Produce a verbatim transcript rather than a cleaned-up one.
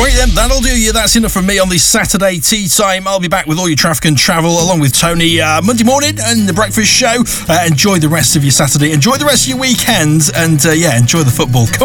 Right then, that'll do you. That's enough from me on this Saturday tea time. I'll be back with all your traffic and travel along with Tony uh, Monday morning and the breakfast show. Uh, enjoy the rest of your Saturday. Enjoy the rest of your weekend. And uh, yeah, enjoy the football. Come